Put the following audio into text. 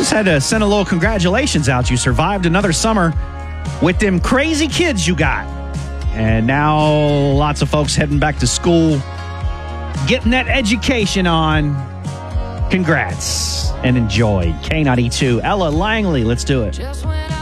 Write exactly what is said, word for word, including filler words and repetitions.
Just had to send a little congratulations out. You survived another summer with them crazy kids you got. And now lots of folks heading back to school, getting that education on. Congrats and enjoy. K ninety-two, Ella Langley, let's do it.